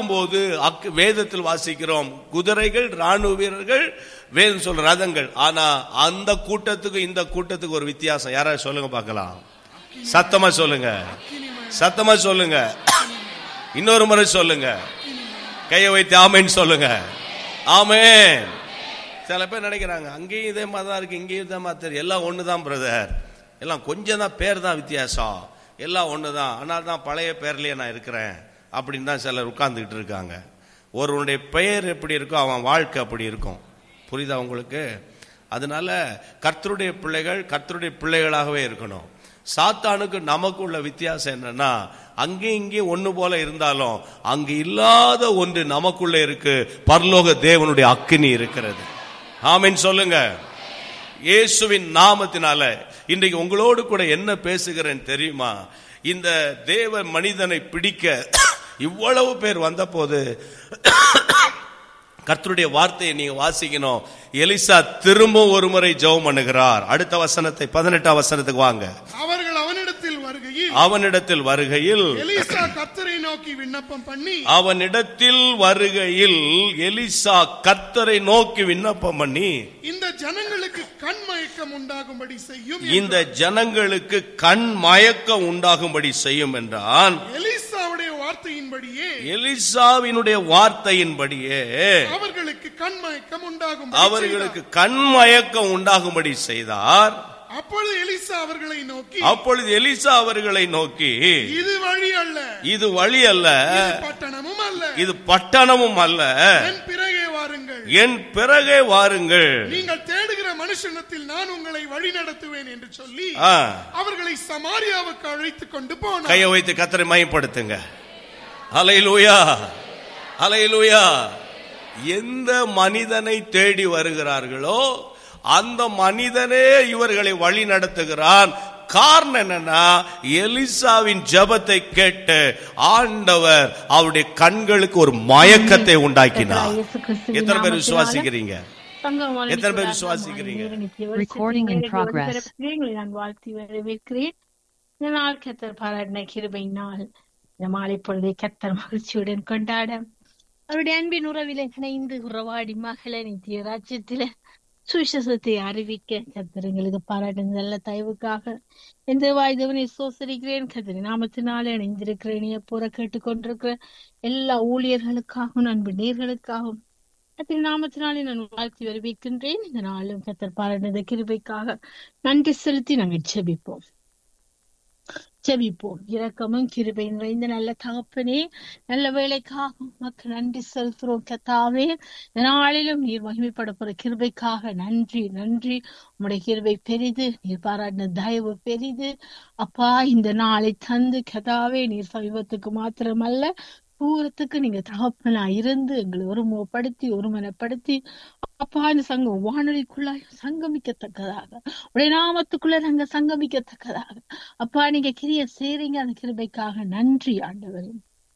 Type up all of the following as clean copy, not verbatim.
போது வேதத்தில் வாசிக்கிறோம், குதிரைகள், ராணுவ வீரர்கள், வேதம் சொல்ற ரதங்கள். ஆனா அந்த கூட்டத்துக்கு இந்த கூட்டத்துக்கு ஒரு வித்தியாசம். யாராவது சொல்லுங்க பார்க்கலாம். சத்தமா சொல்லுங்க, சத்தமா சொல்லுங்க, இன்னொரு முறை சொல்லுங்க, கையை வைத்து ஆமேன் சொல்லுங்க. ஆமேன். சில பேர் நினைக்கிறாங்க அங்கேயும் இதே மாதிரி தான் இருக்கு, இங்கேயும் இதே மாதிரி தெரியும், எல்லாம் ஒண்ணுதான் பிரதர், எல்லாம் கொஞ்சம் தான் பேர் தான் வித்தியாசம், எல்லாம் ஒண்ணுதான், ஆனால் தான் பழைய பேர்லயே நான் இருக்கிறேன் அப்படின்னு தான் சிலர் உட்கார்ந்துக்கிட்டு இருக்காங்க. ஒருவனுடைய பெயர் எப்படி இருக்கோ அவன் வாழ்க்கை அப்படி இருக்கும். புரியுதா உங்களுக்கு? அதனால கர்த்தருடைய பிள்ளைகள் கர்த்தருடைய பிள்ளைகளாகவே இருக்கணும். சாத்தானுக்கு நமக்கு உள்ள வித்தியாசம் என்னன்னா, அங்கேயும் இங்கேயும் ஒண்ணு போல இருந்தாலும் அங்கு இல்லாத ஒன்று நமக்குள்ள இருக்கு. பரலோக தேவனுடைய அக்கினி இருக்கிறது. ஆமென் சொல்லுங்க. இயேசுவின் நாமத்தினால இன்றைக்கு உங்களோடு கூட என்ன பேசுகிறேன் தெரியுமா? இந்த தேவ மனிதனை பிடிக்க இவ்வளவு பேர் வந்த போது கர்த்தருடைய வார்த்தையை நீங்க வாசிக்கணும். எலிசா திரும்ப ஒரு முறை ஜெபம் பண்ணுகிறார். அடுத்த வசனத்தை 18ஆம் வசனத்துக்கு வாங்க. அவர்கள் அவனிடத்தில் வருகையில் எலிசா கர்த்தரை நோக்கி விண்ணப்பம் பண்ணி, அவனிடத்தில் வருகையில் எலிசா கர்த்தரை நோக்கி விண்ணப்பம் பண்ணி, இந்த ஜனங்களுக்கு கண் மயக்கம் உண்டாகும்படி செய்யும், இந்த ஜனங்களுக்கு கண் மயக்கம் உண்டாகும்படி செய்யும் என்றான். எலிசாவுடைய வார்த்தையின்படியே, எலிசாவினுடைய வார்த்தையின்படியே அவர்களுக்கு கண் மயக்கம் உண்டாகும், அவர்களுக்கு கண் மயக்கம் உண்டாகும்படி செய்தார். அப்பொழுது எலிசா அவர்களை நோக்கி, இது வழி அல்ல, இது வழி அல்ல, பட்டணமும் அல்ல, இது பட்டணமும் அல்ல, என் பிறகே வாருங்கள், என் பிறகே வாருங்கள், நீங்கள் தேடுகிற மனுஷனத்தில் நான் உங்களை வழி நடத்துவேன் என்று சொல்லி அவர்களை சமாரியாவுக்கு அழைத்துக் கொண்டு போனார். கையை வைத்து கர்த்தரை மகிமைப்படுத்துங்க. ஹல்லேலூயா, ஹல்லேலூயா. எந்த மனிதனை தேடி வருகிறார்களோ அந்த மனிதனே இவர்களை வழி நடத்துகிறான். காரணம் என்னன்னா, எலிசாவின் ஜெபத்தை கேட்டு ஆண்டவர் அவருடைய கண்களுக்கு ஒரு மயக்கத்தை உண்டாக்கினார். எத்தனை பேர் விசுவாசிக்கிறீங்க? எத்தனை பேர் விசுவாசிக்கிறீங்க? Recording in progress. நான் வாழ்த்தி வரவேற்கிறேன். இந்த நாள் கர்த்தர் பாராட்டின கிருபையினால் இந்த மாலை பொழுதை கர்த்தர் மகிழ்ச்சியுடன் கொண்டாட, அவருடைய அன்பின் உறவிலே இணைந்து உறவாடி மகள நித்திய ராஜ்யத்தில சுவிசேஷத்தை அறிவிக்க கர்த்தர் எங்களுக்கு பாராட்டின நல்ல தயவுக்காக எந்த வாய்தவனை சோசரிக்கிறேன். கர்த்தர் நாமத்தினாலே இணைந்திருக்கிறேன். எப்போற கேட்டுக்கொண்டிருக்கிற எல்லா ஊழியர்களுக்காகவும் அன்பு நேர்களுக்காகவும் கர்த்தர் நாமத்தினாலே நான் வாழ்த்தி வரவேற்கின்றேன். இந்த நாளும் கர்த்தர் பாராட்டின கிருபைக்காக நன்றி செலுத்தி நாங்கள் ஜெபிப்போம். இரக்கமும் கிருபை நிறைந்த நல்ல தகப்பனே, நல்ல வேலைக்காக மக்கள் நன்றி செலுத்துறோம். கர்த்தாவே, இந்த நாளிலும் நீர் மகிமைப்படப்போற கிருபைக்காக நன்றி நன்றி. உம்முடைய கிருபை பெரிது, நீர் பாராட்டின தயவு பெரிது. அப்பா, இந்த நாளை தந்து கர்த்தாவே, நீர் சமீபத்துக்கு மாத்திரமல்ல தூரத்துக்கு நீங்க தகப்பனா இருந்து எங்களை ஒருமனப்படுத்தி அப்பா, இந்த சங்கம் வானொலிக்குள்ளாய் சங்கமிக்கத்தக்கதாக, உடைய நாமத்துக்குள்ள நாங்க சங்கமிக்கத்தக்கதாக அப்பா நீங்க கிரியை செய்றீங்க. அந்த கிருபைக்காக நன்றி ஆண்டவரே.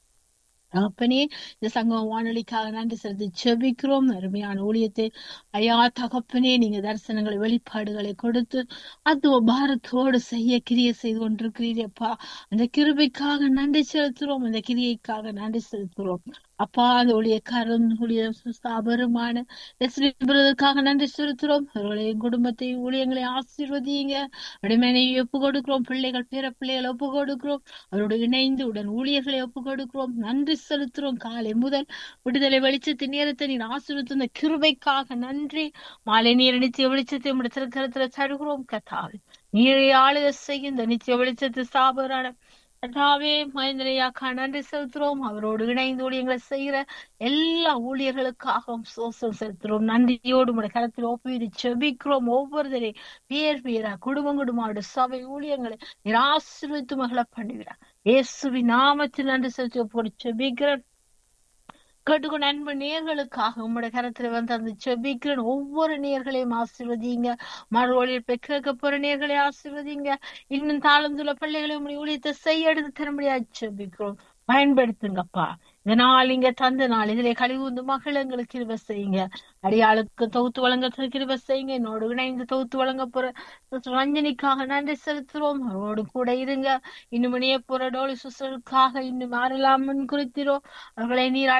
அப்பனே, இந்த சங்கம் வானொலிக்காக நன்றி செலுத்தி ஜெபிக்கிறோம். அருமையான ஊழியத்தை ஐயா தகப்பனே, நீங்க தரிசனங்களை வெளிப்பாடுகளை கொடுத்து அது பாரத்தோடு செய்ய கிரியை செய்து கொண்டிருக்கிறீரப்பா. அந்த கிருபைக்காக நன்றி செலுத்துறோம், அந்த கிரியைக்காக நன்றி செலுத்துறோம் அப்பா. அந்த ஊழியக்காரன் ஸ்தாபருமான பிரதற்காக நன்றி செலுத்துறோம். அவர்களுடைய குடும்பத்தை ஊழியங்களை ஆசீர்வதிங்க. மனைவி ஒப்பு கொடுக்கிறோம், பிள்ளைகள் பேர பிள்ளைகளை ஒப்பு கொடுக்கிறோம், அவரோடு இணைந்து உடன் ஊழியர்களை ஒப்பு கொடுக்கிறோம். நன்றி செலுத்துறோம். காலை முதல் விடுதலை வெளிச்சத்தின் நேரத்தை நீர் ஆசீர்வதித்த இந்த கிருபைக்காக நன்றி. மாலை நீர் நித்திய வெளிச்சத்தை உடைய திருக்கரத்துல தருகிறோம். கர்த்தாவே, நீரை ஆளுகை செய்யும் இந்த நித்திய வெளிச்சத்தை ஸ்தாபரான கர்த்தாவே மகேந்திரையாக்கா நன்றி செலுத்துறோம். அவரோடு இணைந்து ஊழியங்களை செய்கிற எல்லா ஊழியர்களுக்காகவும் சோசம் செலுத்துறோம். நன்றியோடு உடைய கரத்தில் ஒப்புவித்து செபிக்கிறோம். ஒவ்வொருத்தரை பேர் பேரா குடும்பங்களோட சபை ஊழியங்களை நீர் ஆசீர்வதித்து மகள பண்ணுகிறார். இயேசுவின் நாமத்தில் நன்றி செலுத்தி ஒப்பு செபிக்கிறேன். கேட்டுக்கொண்ட அன்பு நேர்களுக்காக உங்களுடைய கரத்துல வந்து அந்த செபிக்கிறேன். ஒவ்வொரு நேர்களையும் ஆசீர்வதிங்க. மறுவழியில் போய் கேட்க போற நேர்களை ஆசீர்வதிங்க. இன்னும் தாளந்துள்ள பிள்ளைகளை உங்களுடைய ஊழியத்தை செய்ய எடுத்து தரும்படியா செபிக்கிறோம். பயன்படுத்துங்கப்பா. இந்த நாள் இங்க தந்த நாள் இதிலே கழிவுந்து மகளங்களுக்கு கிருபை செய்யுங்க. அடியாளுக்கு தொகுத்து வழங்க கிருபை செய்யுங்க. என்னோடு இணைந்து தொகுத்து வழங்க போற ரஞ்சனிக்காக நன்றி செலுத்துறோம். அவரோடு கூட இருங்க. இன்னும் இணைய போற டோலி சுசலுக்காக இன்னும் யாரெல்லாம் குறித்திரோ அவர்களை நீர்